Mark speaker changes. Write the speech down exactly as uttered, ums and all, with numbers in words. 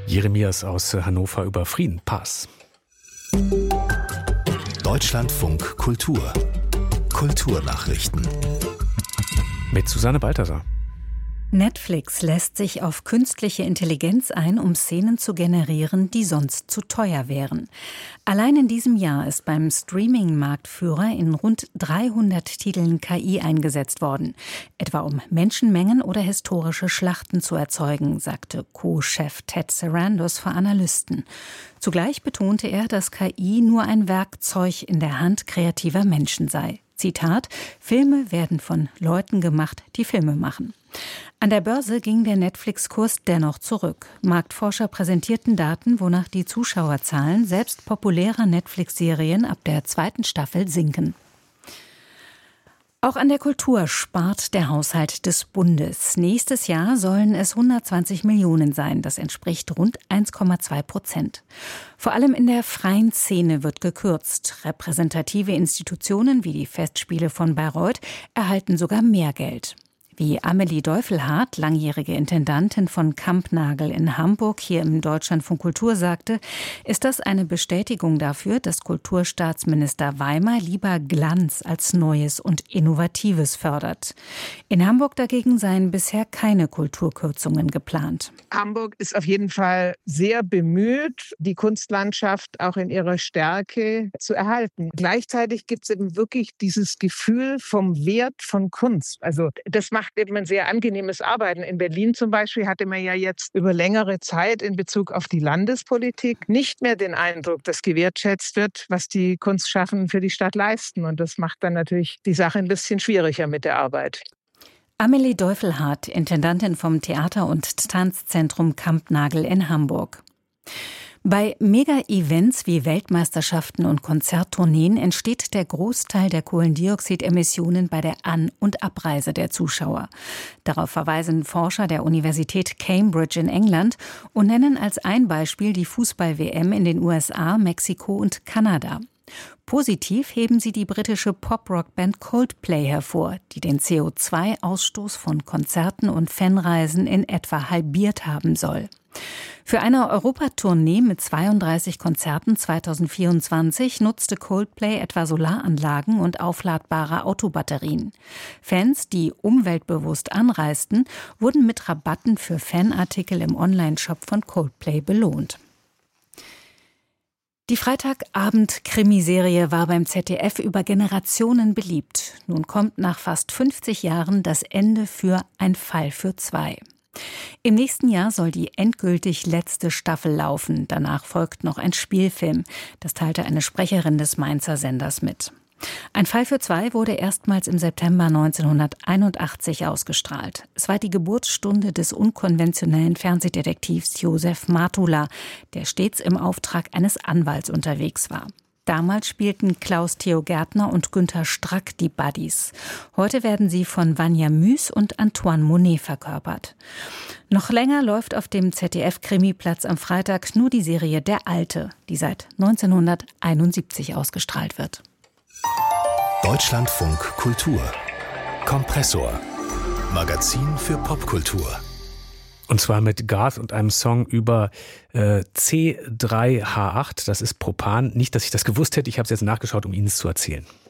Speaker 1: Jeremias aus Hannover über Friedenpass.
Speaker 2: Deutschlandfunk Kultur. Kulturnachrichten.
Speaker 1: Mit Susanne Balthasar.
Speaker 3: Netflix lässt sich auf künstliche Intelligenz ein, um Szenen zu generieren, die sonst zu teuer wären. Allein in diesem Jahr ist beim Streaming-Marktführer in rund dreihundert Titeln K I eingesetzt worden, etwa um Menschenmengen oder historische Schlachten zu erzeugen, sagte Co-Chef Ted Sarandos vor Analysten. Zugleich betonte er, dass K I nur ein Werkzeug in der Hand kreativer Menschen sei. Zitat: Filme werden von Leuten gemacht, die Filme machen. An der Börse ging der Netflix-Kurs dennoch zurück. Marktforscher präsentierten Daten, wonach die Zuschauerzahlen selbst populärer Netflix-Serien ab der zweiten Staffel sinken. Auch an der Kultur spart der Haushalt des Bundes. Nächstes Jahr sollen es hundertzwanzig Millionen sein. Das entspricht rund eins Komma zwei Prozent. Vor allem in der freien Szene wird gekürzt. Repräsentative Institutionen wie die Festspiele von Bayreuth erhalten sogar mehr Geld. Wie Amelie Deufelhardt, langjährige Intendantin von Kampnagel in Hamburg, hier im Deutschlandfunk Kultur sagte, ist das eine Bestätigung dafür, dass Kulturstaatsminister Weimer lieber Glanz als Neues und Innovatives fördert. In Hamburg dagegen seien bisher keine Kulturkürzungen geplant.
Speaker 4: Hamburg ist auf jeden Fall sehr bemüht, die Kunstlandschaft auch in ihrer Stärke zu erhalten. Gleichzeitig gibt es eben wirklich dieses Gefühl vom Wert von Kunst. Also das macht eben ein sehr angenehmes Arbeiten. In Berlin zum Beispiel hatte man ja jetzt über längere Zeit in Bezug auf die Landespolitik nicht mehr den Eindruck, dass gewertschätzt wird, was die Kunstschaffenden für die Stadt leisten. Und das macht dann natürlich die Sache ein bisschen schwieriger mit der Arbeit.
Speaker 3: Amelie Deufelhardt, Intendantin vom Theater- und Tanzzentrum Kampnagel in Hamburg. Bei Mega-Events wie Weltmeisterschaften und Konzerttourneen entsteht der Großteil der Kohlendioxidemissionen bei der An- und Abreise der Zuschauer. Darauf verweisen Forscher der Universität Cambridge in England und nennen als ein Beispiel die Fußball-W M in den U S A, Mexiko und Kanada. Positiv heben sie die britische Pop-Rock-Band Coldplay hervor, die den C O zwei Ausstoß von Konzerten und Fanreisen in etwa halbiert haben soll. Für eine Europatournee mit zweiunddreißig Konzerten zweitausendvierundzwanzig nutzte Coldplay etwa Solaranlagen und aufladbare Autobatterien. Fans, die umweltbewusst anreisten, wurden mit Rabatten für Fanartikel im Onlineshop von Coldplay belohnt. Die Freitagabend-Krimiserie war beim Z D F über Generationen beliebt. Nun kommt nach fast fünfzig Jahren das Ende für Ein Fall für zwei. Im nächsten Jahr soll die endgültig letzte Staffel laufen. Danach folgt noch ein Spielfilm. Das teilte eine Sprecherin des Mainzer Senders mit. Ein Fall für zwei wurde erstmals im September neunzehnhunderteinundachtzig ausgestrahlt. Es war die Geburtsstunde des unkonventionellen Fernsehdetektivs Josef Matula, der stets im Auftrag eines Anwalts unterwegs war. Damals spielten Klaus Theo Gärtner und Günther Strack die Buddies. Heute werden sie von Vanja Müß und Antoine Monet verkörpert. Noch länger läuft auf dem Z D F-Krimiplatz am Freitag nur die Serie Der Alte, die seit neunzehnhunderteinundsiebzig ausgestrahlt wird.
Speaker 2: Deutschlandfunk Kultur. Kompressor. Magazin für Popkultur.
Speaker 1: Und zwar mit Garth und einem Song über äh, C drei H acht, das ist Propan. Nicht, dass ich das gewusst hätte, ich habe es jetzt nachgeschaut, um Ihnen es zu erzählen.